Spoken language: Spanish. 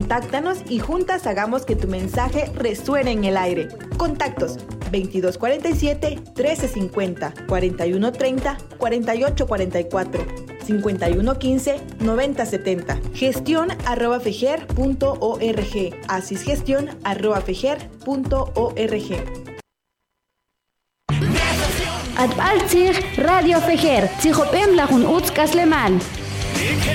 Contáctanos y juntas hagamos que tu mensaje resuene en el aire. Contactos 2247 1350 4130 4844 5115 9070. Gestión@fejer.org. asisgestión@fejer.org. Atbaltzir Radio Fejer, Tzihopem Lajun Utzkasleman.